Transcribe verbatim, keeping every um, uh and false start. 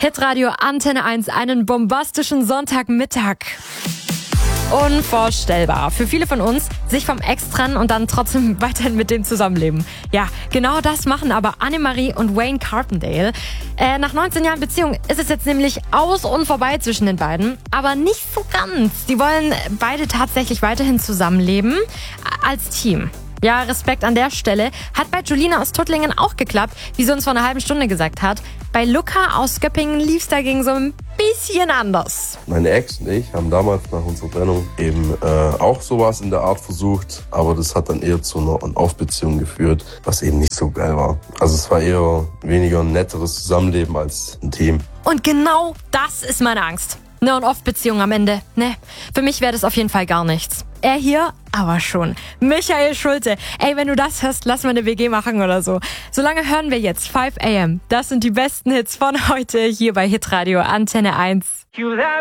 Hitradio Antenne eins, einen bombastischen Sonntagmittag. Unvorstellbar. Für viele von uns, sich vom Ex trennen und dann trotzdem weiterhin mit dem zusammenleben. Ja, genau das machen aber Annemarie und Wayne Carpendale. Äh, nach neunzehn Jahren Beziehung ist es jetzt nämlich aus und vorbei zwischen den beiden. Aber nicht so ganz. Die wollen beide tatsächlich weiterhin zusammenleben. Als Team. Ja, Respekt an der Stelle. Hat bei Julina aus Tuttlingen auch geklappt, wie sie uns vor einer halben Stunde gesagt hat. Bei Luca aus Göppingen lief's dagegen so ein bisschen anders. Meine Ex und ich haben damals nach unserer Trennung eben äh, auch sowas in der Art versucht, aber das hat dann eher zu einer On-Off-Beziehung geführt, was eben nicht so geil war. Also es war eher weniger ein netteres Zusammenleben als ein Team. Und genau das ist meine Angst. Eine On-Off-Beziehung am Ende. Ne, für mich wäre das auf jeden Fall gar nichts. Er hier, aber schon. Michael Schulte. Ey, wenn du das hörst, lass mal eine W G machen oder so. Solange hören wir jetzt five a m. Das sind die besten Hits von heute hier bei Hitradio Antenne eins.